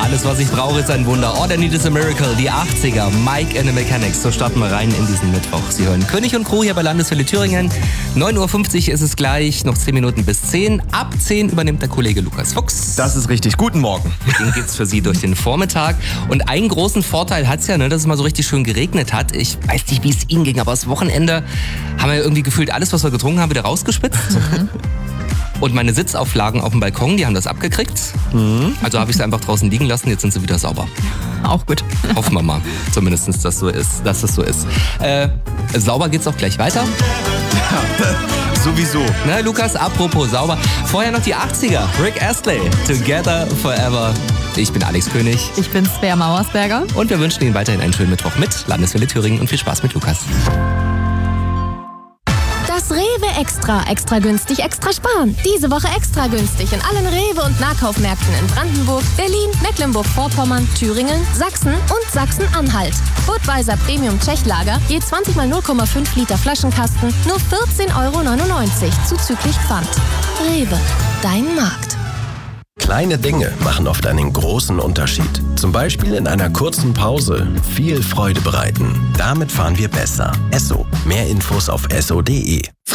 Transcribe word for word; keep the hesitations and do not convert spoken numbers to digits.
Alles, was ich brauche, ist ein Wunder. All I Need is a Miracle, die achtziger, Mike and the Mechanics. So starten wir rein in diesen Mittwoch. Sie hören König und Crew hier bei Landeswelle Thüringen. neun Uhr fünfzig ist es gleich, noch zehn Minuten bis zehn. Ab zehn übernimmt der Kollege Lukas Fuchs. Das ist richtig. Guten Morgen. Mit dem geht's für Sie durch den Vormittag. Und einen großen Vorteil hat's ja, ne, dass es mal so richtig schön geregnet hat. Ich weiß nicht, wie es Ihnen ging, aber das Wochenende haben wir irgendwie gefühlt alles, was wir getrunken haben, wieder rausgespitzt. Mhm. Und meine Sitzauflagen auf dem Balkon, die haben das abgekriegt. Mhm. Also habe ich sie einfach draußen liegen lassen, jetzt sind sie wieder sauber. Auch gut. Hoffen wir mal, zumindest, dass, so ist, dass das so ist. Äh, sauber geht's auch gleich weiter. Ja, sowieso. Na, Lukas, apropos sauber. Vorher noch die achtziger. Rick Astley, Together Forever. Ich bin Alex König. Ich bin Svea Mauersberger. Und wir wünschen Ihnen weiterhin einen schönen Mittwoch mit Landeswelle Thüringen und viel Spaß mit Lukas. Das Rewe Extra. Extra günstig, extra sparen. Diese Woche extra günstig in allen Rewe- und Nahkaufmärkten in Brandenburg, Berlin, Mecklenburg-Vorpommern, Thüringen, Sachsen und Sachsen-Anhalt. Budweiser Premium Tschechlager, je zwanzig mal null Komma fünf Liter Flaschenkasten, nur vierzehn Euro neunundneunzig, zuzüglich Pfand. Rewe, dein Markt. Kleine Dinge machen oft einen großen Unterschied. Zum Beispiel in einer kurzen Pause viel Freude bereiten. Damit fahren wir besser. Esso. Mehr Infos auf esso punkt de.